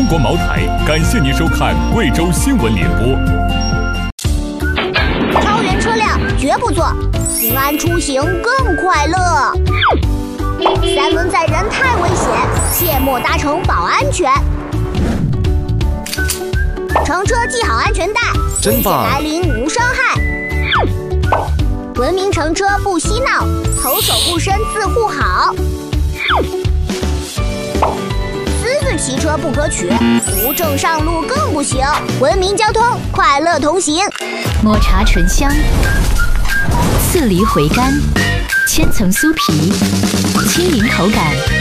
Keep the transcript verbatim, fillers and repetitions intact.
国茅台感谢您收看贵州新闻联播。 超员车辆绝不坐，平安出行更快乐。三轮载人太危险，切莫搭乘保安全。乘车系好安全带， 真棒！ 危险来临无伤害。文明乘车不嬉闹，投手不伸自护好。私自骑车不可取，无证上路更不行。文明交通，快乐同行。 抹茶醇香，刺梨回甘，千层酥皮，轻盈口感。